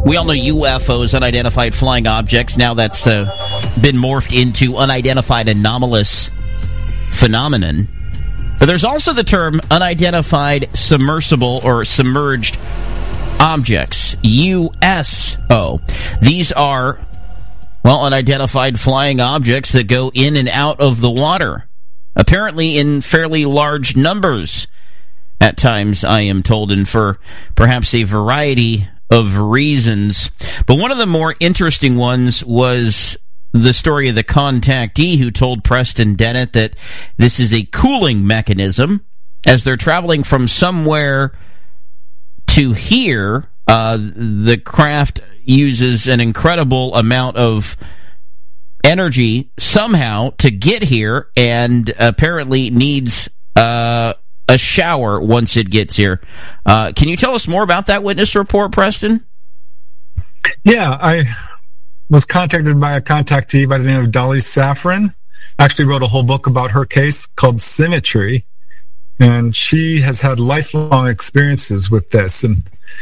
We all know UFOs, unidentified flying objects. Now that's been morphed into unidentified anomalous phenomenon. But there's also the term unidentified submersible or submerged objects, USO. These are, unidentified flying objects that go in and out of the water, apparently in fairly large numbers at times, I am told, and for perhaps a variety of reasons. But one of the more interesting ones was the story of the contactee who told Preston Dennett that this is a cooling mechanism as they're traveling from somewhere to here. The craft uses an incredible amount of energy somehow to get here, and apparently needs a shower once it gets here. Can you tell us more about that witness report, Preston? Yeah, I was contacted by a contactee by the name of Dolly Safran. Actually wrote a whole book about her case called Symmetry, and she has had lifelong experiences with this, and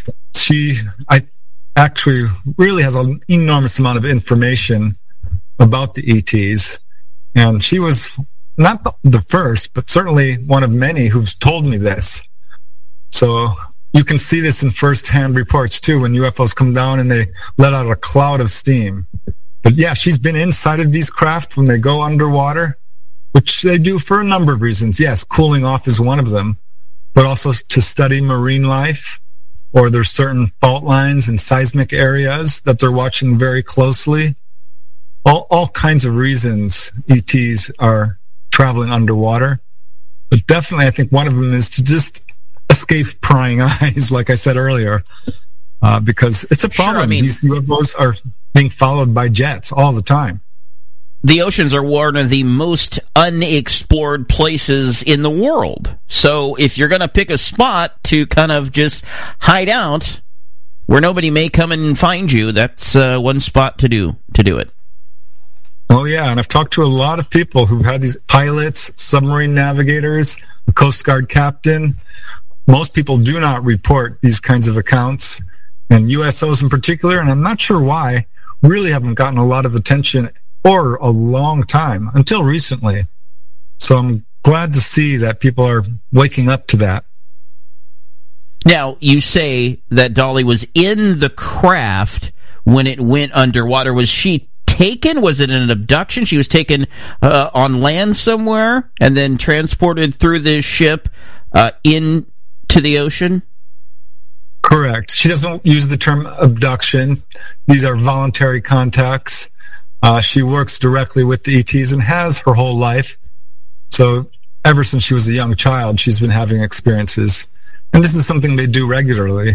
I actually really has an enormous amount of information about the ETs, and she was not the first, but certainly one of many who's told me this. So you can see this in first-hand reports, too, when UFOs come down and they let out a cloud of steam. But yeah, she's been inside of these craft when they go underwater, which they do for a number of reasons. Yes, cooling off is one of them, but also to study marine life, or there's certain fault lines and seismic areas that they're watching very closely. All kinds of reasons ETs are traveling underwater. But definitely I think one of them is to just escape prying eyes, like I said earlier, because it's a problem. Sure, I mean, these UFOs are being followed by jets all the time. The oceans are one of the most unexplored places in the world. So if you're going to pick a spot to kind of just hide out where nobody may come and find you, that's one spot to do it. Oh, yeah, and I've talked to a lot of people who've had these pilots, submarine navigators, a Coast Guard captain. Most people do not report these kinds of accounts, and USOs in particular, and I'm not sure why, really haven't gotten a lot of attention for a long time, until recently. So I'm glad to see that people are waking up to that. Now, you say that Dolly was in the craft when it went underwater. Was she taken? Was it an abduction? She was taken on land somewhere and then transported through this ship into the ocean? Correct. She doesn't use the term abduction. These are voluntary contacts. She works directly with the ETs and has her whole life. So ever since she was a young child, she's been having experiences. And this is something they do regularly.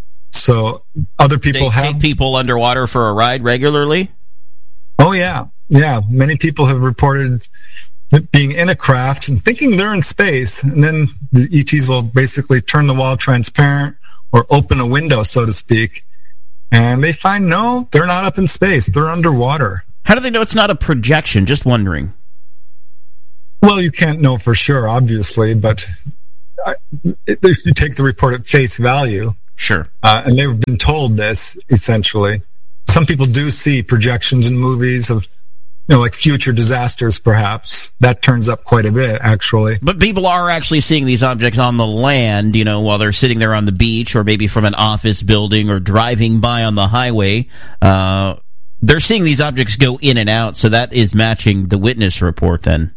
So other people take people underwater for a ride regularly? Oh, yeah. Yeah. Many people have reported being in a craft and thinking they're in space. And then the ETs will basically turn the wall transparent or open a window, so to speak. And they find, no, they're not up in space. They're underwater. How do they know it's not a projection? Just wondering. Well, you can't know for sure, obviously, but if you take the report at face value. Sure. And they've been told this, essentially. Some people do see projections in movies of, like future disasters, perhaps. That turns up quite a bit, actually. But people are actually seeing these objects on the land, while they're sitting there on the beach or maybe from an office building or driving by on the highway. They're seeing these objects go in and out, so that is matching the witness report then.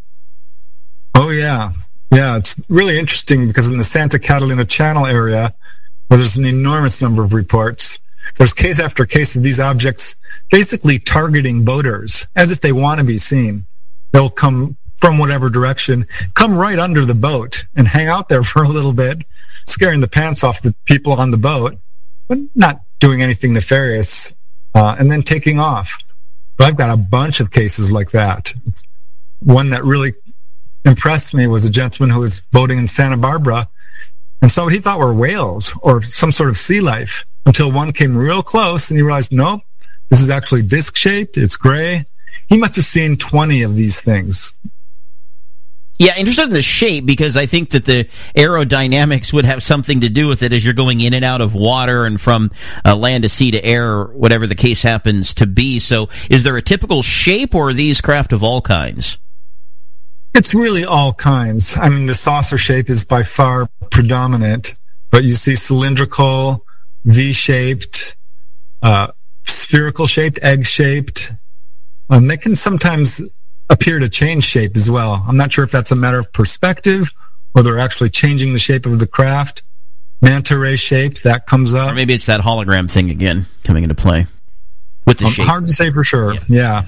Oh, yeah. Yeah, it's really interesting because in the Santa Catalina Channel area, where there's an enormous number of reports, there's case after case of these objects basically targeting boaters as if they want to be seen. They'll come from whatever direction, come right under the boat and hang out there for a little bit, scaring the pants off the people on the boat, but not doing anything nefarious, and then taking off. But I've got a bunch of cases like that. One that really impressed me was a gentleman who was boating in Santa Barbara, and so he thought were whales or some sort of sea life, until one came real close and he realized, nope, this is actually disc-shaped, it's gray. He must have seen 20 of these things. Yeah, interested in the shape because I think that the aerodynamics would have something to do with it as you're going in and out of water and from land to sea to air, or whatever the case happens to be. So is there a typical shape, or are these craft of all kinds? It's really all kinds. I mean, the saucer shape is by far predominant, but you see cylindrical, V-shaped, spherical shaped, egg shaped. They can sometimes appear to change shape as well. I'm not sure if that's a matter of perspective or they're actually changing the shape of the craft. Manta ray shaped, that comes up. Or maybe it's that hologram thing again coming into play with the shape. Hard to say for sure, yeah.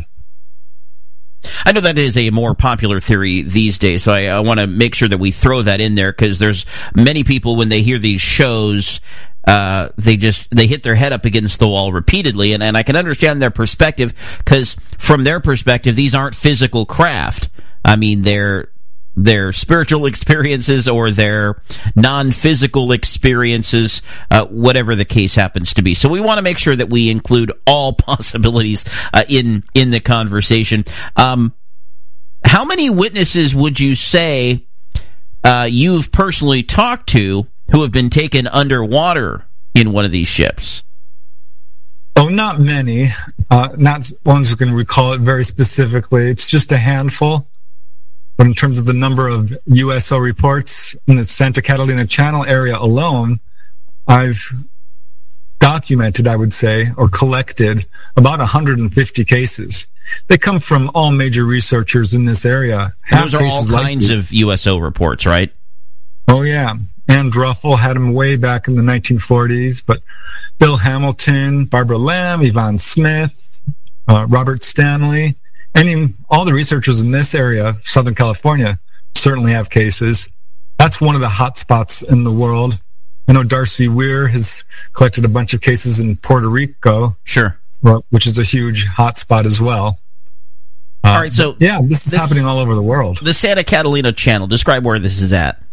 I know that is a more popular theory these days, so I want to make sure that we throw that in there, because there's many people, when they hear these shows, they hit their head up against the wall repeatedly, and I can understand their perspective, because from their perspective, these aren't physical craft. I mean, they're spiritual experiences or their non-physical experiences, whatever the case happens to be. So we want to make sure that we include all possibilities in the conversation. How many witnesses would you say you've personally talked to who have been taken underwater in one of these ships? Oh, not many. Not ones who can recall it very specifically. It's just a handful. But in terms of the number of USO reports in the Santa Catalina Channel area alone, I've documented, I would say, or collected about 150 cases. They come from all major researchers in this area. Those are all kinds of USO reports, right? Oh, yeah. Ann Druffel had them way back in the 1940s, but Bill Hamilton, Barbara Lamb, Yvonne Smith, Robert Stanley, all the researchers in this area, Southern California, certainly have cases. That's one of the hot spots in the world. I know Darcy Weir has collected a bunch of cases in Puerto Rico. Sure. Which is a huge hot spot as well. All right, so... Yeah, this is happening all over the world. The Santa Catalina Channel, describe where this is at.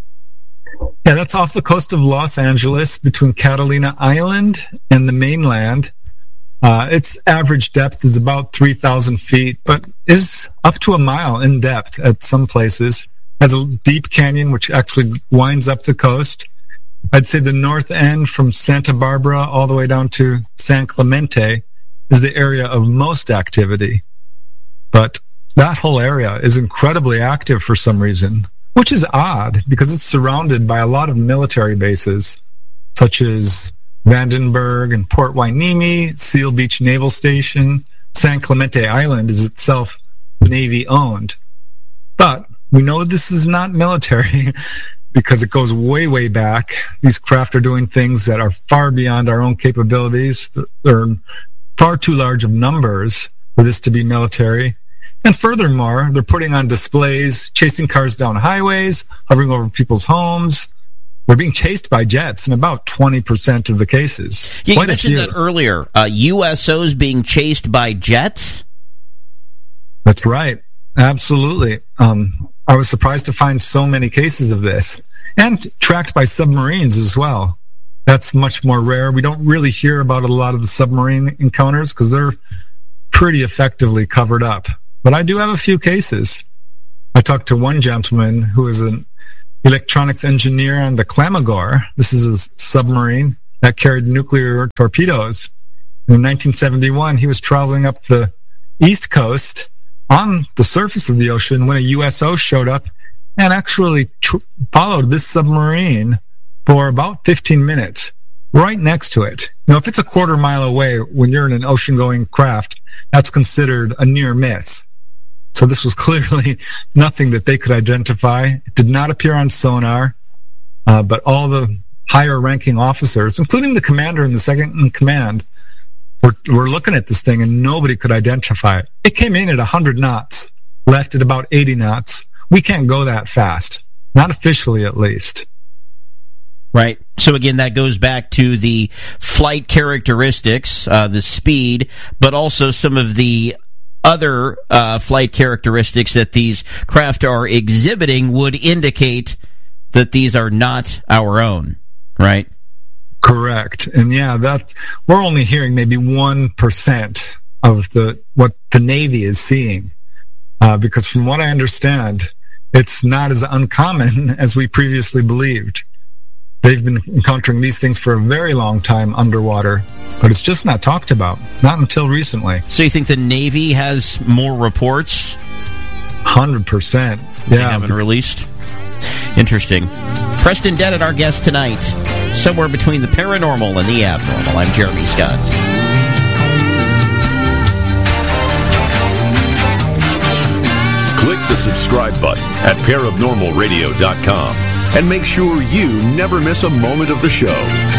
Yeah, that's off the coast of Los Angeles, between Catalina Island and the mainland. Its average depth is about 3,000 feet, but is up to a mile in depth at some places. Has a deep canyon, which actually winds up the coast. I'd say the north end from Santa Barbara all the way down to San Clemente is the area of most activity. But that whole area is incredibly active for some reason, which is odd because it's surrounded by a lot of military bases, such as Vandenberg and Port Hueneme, Seal Beach Naval Station. San Clemente Island is itself Navy-owned. But we know this is not military because it goes way, way back. These craft are doing things that are far beyond our own capabilities. They're far too large of numbers for this to be military. And furthermore, they're putting on displays, chasing cars down highways, hovering over people's homes. We're being chased by jets in about 20% of the cases. Yeah, you mentioned that earlier. USOs being chased by jets? That's right. Absolutely. I was surprised to find so many cases of this. And tracked by submarines as well. That's much more rare. We don't really hear about a lot of the submarine encounters because they're pretty effectively covered up. But I do have a few cases. I talked to one gentleman who is an electronics engineer on the Klamagor. This is a submarine that carried nuclear torpedoes. In 1971, he was traveling up the East Coast on the surface of the ocean when a USO showed up and actually followed this submarine for about 15 minutes, right next to it. Now, if it's a quarter mile away when you're in an ocean-going craft, that's considered a near miss. So this was clearly nothing that they could identify. It did not appear on sonar, but all the higher-ranking officers, including the commander and the second in command, were looking at this thing, and nobody could identify it. It came in at 100 knots, left at about 80 knots. We can't go that fast, not officially at least. Right. So again, that goes back to the flight characteristics, the speed, but also some of the other flight characteristics that these craft are exhibiting would indicate that these are not our own, right? Correct. And yeah, we're only hearing maybe 1% of what the Navy is seeing. Because from what I understand, it's not as uncommon as we previously believed. They've been encountering these things for a very long time underwater, but it's just not talked about, not until recently. So you think the Navy has more reports? 100%. They haven't released? Interesting. Preston Dennett, our guest tonight. Somewhere between the paranormal and the abnormal. I'm Jeremy Scott. Click the subscribe button at paranormalradio.com and make sure you never miss a moment of the show.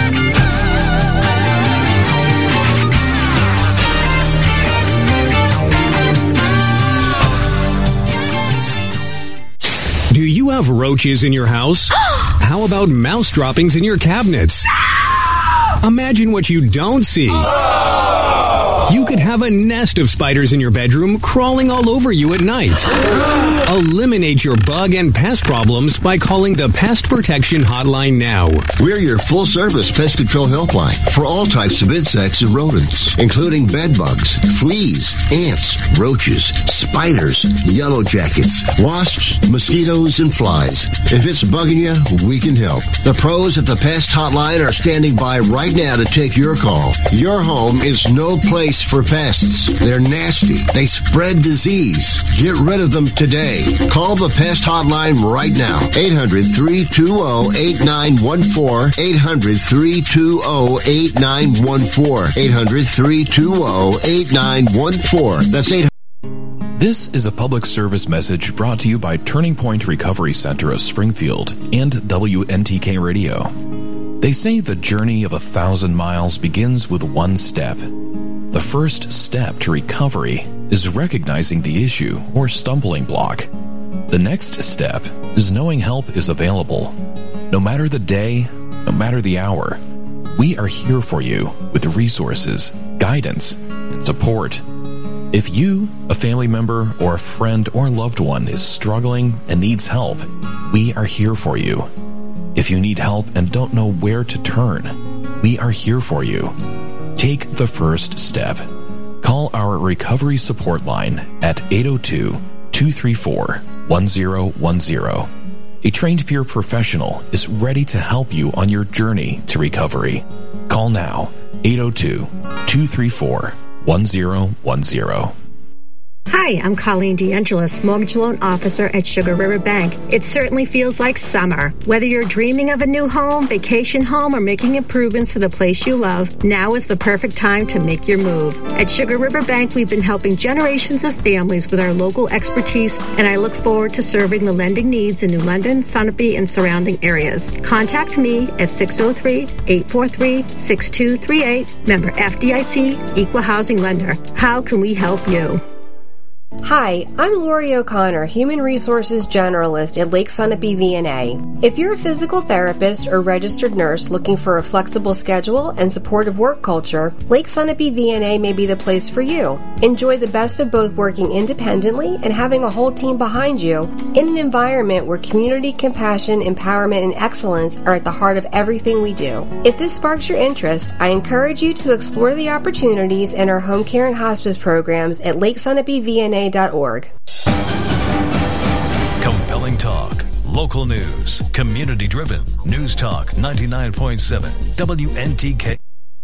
Do you have roaches in your house? How about mouse droppings in your cabinets? Imagine what you don't see. You could have a nest of spiders in your bedroom crawling all over you at night. Eliminate your bug and pest problems by calling the Pest Protection Hotline now. We're your full-service pest control helpline for all types of insects and rodents, including bed bugs, fleas, ants, roaches, spiders, yellow jackets, wasps, mosquitoes, and flies. If it's bugging you, we can help. The pros at the Pest Hotline are standing by right now to take your call. Your home is no place for pests. They're nasty. They spread disease. Get rid of them today. Call the Pest Hotline right now. 800-320-8914. 800-320-8914. 800-320-8914. That's 800. This is a public service message brought to you by Turning Point Recovery Center of Springfield and WNTK Radio. They say the journey of 1,000 miles begins with one step. The first step to recovery is recognizing the issue or stumbling block. The next step is knowing help is available. No matter the day, no matter the hour, we are here for you with resources, guidance, and support. If you, a family member, or a friend or loved one is struggling and needs help, we are here for you. If you need help and don't know where to turn, we are here for you. Take the first step. Call our recovery support line at 802-234-1010. A trained peer professional is ready to help you on your journey to recovery. Call now, 802-234-1010. Hi, I'm Colleen DeAngelis, Mortgage Loan Officer at Sugar River Bank. It certainly feels like summer. Whether you're dreaming of a new home, vacation home, or making improvements to the place you love, now is the perfect time to make your move. At Sugar River Bank, we've been helping generations of families with our local expertise, and I look forward to serving the lending needs in New London, Sunapee, and surrounding areas. Contact me at 603-843-6238. Member FDIC, Equal Housing Lender. How can we help you? Hi, I'm Lori O'Connor, Human Resources Generalist at Lake Sunapee VNA. If you're a physical therapist or registered nurse looking for a flexible schedule and supportive work culture, Lake Sunapee VNA may be the place for you. Enjoy the best of both working independently and having a whole team behind you in an environment where community, compassion, empowerment, and excellence are at the heart of everything we do. If this sparks your interest, I encourage you to explore the opportunities in our home care and hospice programs at LakeSunapeeVNA.org. Compelling talk, local news, community-driven. News Talk 99.7 WNTK.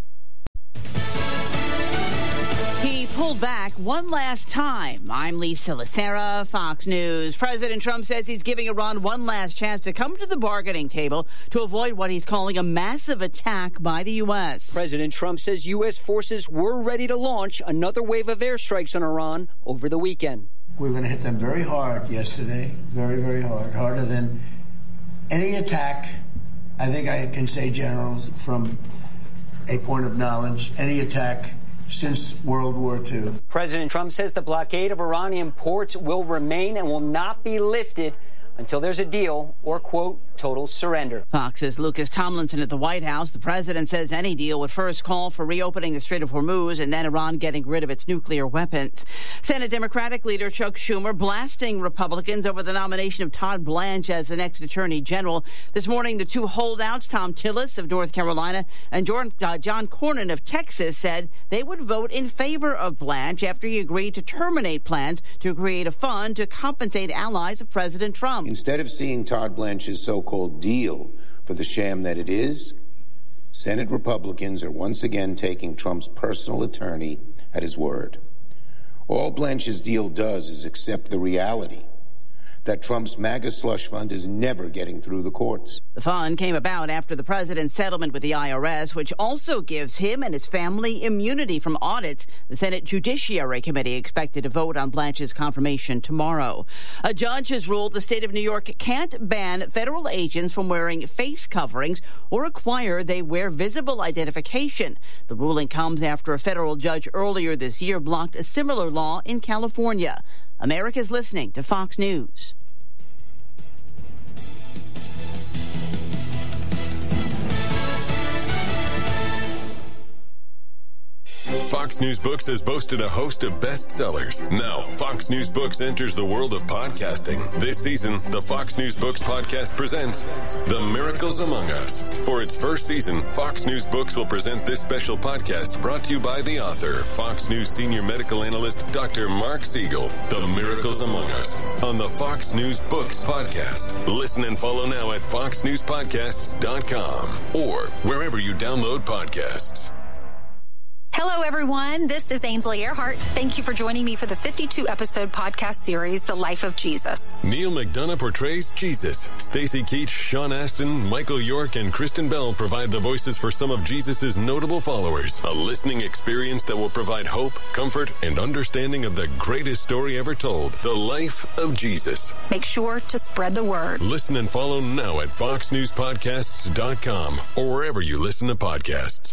He pulled back one last time. I'm Lisa Lacera, Fox News. President Trump says he's giving Iran one last chance to come to the bargaining table to avoid what he's calling a massive attack by the U.S. President Trump says U.S. forces were ready to launch another wave of airstrikes on Iran over the weekend. We were going to hit them very hard yesterday, very, very hard, harder than any attack. I think I can say, General, from a point of knowledge, any attack since World War II. President Trump says the blockade of Iranian ports will remain and will not be lifted until there's a deal or, quote, total surrender. Fox's Lucas Tomlinson at the White House. The president says any deal would first call for reopening the Strait of Hormuz and then Iran getting rid of its nuclear weapons. Senate Democratic leader Chuck Schumer blasting Republicans over the nomination of Todd Blanche as the next attorney general. This morning, the two holdouts, Tom Tillis of North Carolina and John Cornyn of Texas, said they would vote in favor of Blanche after he agreed to terminate plans to create a fund to compensate allies of President Trump. Instead of seeing Todd Blanche's so-called deal for the sham that it is, Senate Republicans are once again taking Trump's personal attorney at his word. All Blanche's deal does is accept the reality that Trump's MAGA slush fund is never getting through the courts. The fund came about after the president's settlement with the IRS, which also gives him and his family immunity from audits. The Senate Judiciary Committee expected to vote on Blanche's confirmation tomorrow. A judge has ruled the state of New York can't ban federal agents from wearing face coverings or require they wear visible identification. The ruling comes after a federal judge earlier this year blocked a similar law in California. America's listening to Fox News. Fox News Books has boasted a host of bestsellers. Now, Fox News Books enters the world of podcasting. This season, the Fox News Books podcast presents The Miracles Among Us. For its first season, Fox News Books will present this special podcast brought to you by the author, Fox News senior medical analyst, Dr. Mark Siegel. The Miracles Among Us on the Fox News Books podcast. Listen and follow now at foxnewspodcasts.com or wherever you download podcasts. Hello, everyone. This is Ainsley Earhart. Thank you for joining me for the 52-episode podcast series, The Life of Jesus. Neil McDonough portrays Jesus. Stacey Keach, Sean Astin, Michael York, and Kristen Bell provide the voices for some of Jesus' notable followers. A listening experience that will provide hope, comfort, and understanding of the greatest story ever told, The Life of Jesus. Make sure to spread the word. Listen and follow now at foxnewspodcasts.com or wherever you listen to podcasts.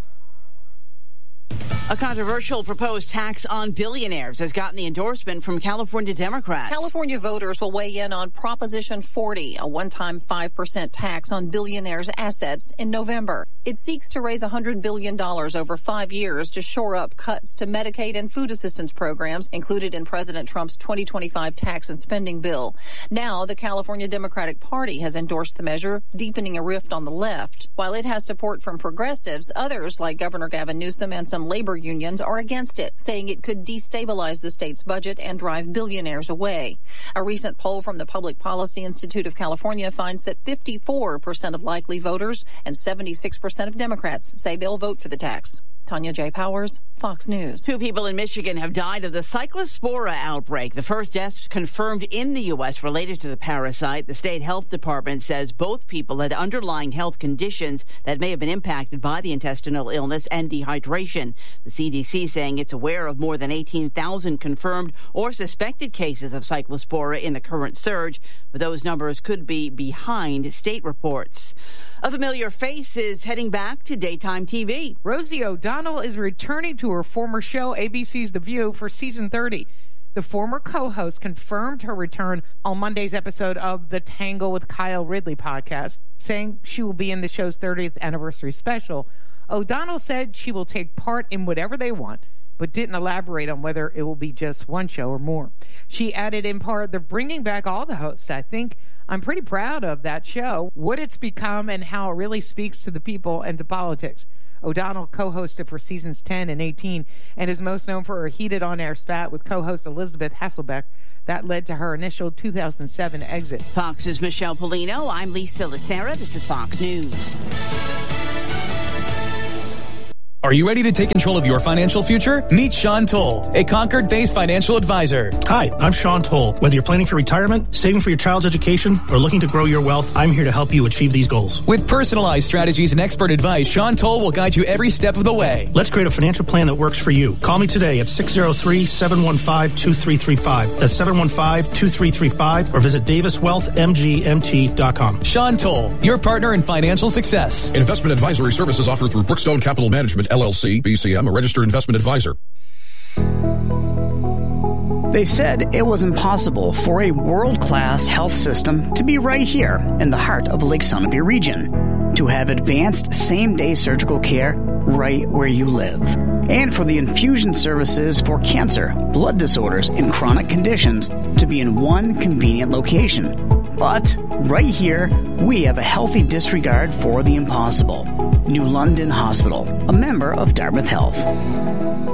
A controversial proposed tax on billionaires has gotten the endorsement from California Democrats. California voters will weigh in on Proposition 40, a one-time 5% tax on billionaires' assets in November. It seeks to raise $100 billion over 5 years to shore up cuts to Medicaid and food assistance programs included in President Trump's 2025 tax and spending bill. Now, the California Democratic Party has endorsed the measure, deepening a rift on the left. While it has support from progressives, others like Governor Gavin Newsom and some labor unions are against it, saying it could destabilize the state's budget and drive billionaires away. A recent poll from the Public Policy Institute of California finds that 54% of likely voters and 76% of Democrats say they'll vote for the tax. Tanya J. Powers, Fox News. 2 people in Michigan have died of the Cyclospora outbreak, the first death confirmed in the U.S. related to the parasite. The state health department says both people had underlying health conditions that may have been impacted by the intestinal illness and dehydration. The CDC saying it's aware of more than 18,000 confirmed or suspected cases of Cyclospora in the current surge, but those numbers could be behind state reports. A familiar face is heading back to daytime TV. Rosie O'Donnell is returning to her former show, ABC's The View, for season 30. The former co-host confirmed her return on Monday's episode of the Tangle with Kyle Ridley podcast, saying she will be in the show's 30th anniversary special. O'Donnell said she will take part in whatever they want, but didn't elaborate on whether it will be just one show or more. She added in part, they're bringing back all the hosts. I think I'm pretty proud of that show, what it's become and how it really speaks to the people and to politics. O'Donnell co-hosted for seasons 10 and 18 and is most known for her heated on-air spat with co-host Elizabeth Hasselbeck. That led to her initial 2007 exit. Fox's Michelle Polino. I'm Lisa Lacera. This is Fox News. Are you ready to take control of your financial future? Meet Sean Toll, a Concord-based financial advisor. Hi, I'm Sean Toll. Whether you're planning for retirement, saving for your child's education, or looking to grow your wealth, I'm here to help you achieve these goals. With personalized strategies and expert advice, Sean Toll will guide you every step of the way. Let's create a financial plan that works for you. Call me today at 603-715-2335. That's 715-2335, or visit daviswealthmgmt.com. Sean Toll, your partner in financial success. Investment advisory services offered through Brookstone Capital Management, LLC, BCM, a registered investment advisor. They said it was impossible for a world-class health system to be right here in the heart of Lake Sunapee region, to have advanced same-day surgical care right where you live, and for the infusion services for cancer, blood disorders, and chronic conditions to be in one convenient location. But right here, we have a healthy disregard for the impossible. New London Hospital, a member of Dartmouth Health.